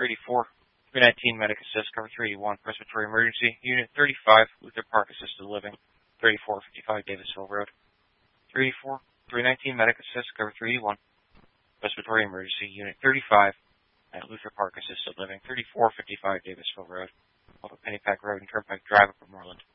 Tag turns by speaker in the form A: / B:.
A: 34. 319 Medic Assist, cover 381, respiratory emergency, Unit 35, Luther Park Assisted Living, 3455 Davisville Road. 384, 319 Medic Assist, cover 381, respiratory emergency, Unit 35, at Luther Park Assisted Living, 3455 Davisville Road, off of Pennypack Road and Turnpike Drive, Upper Moreland.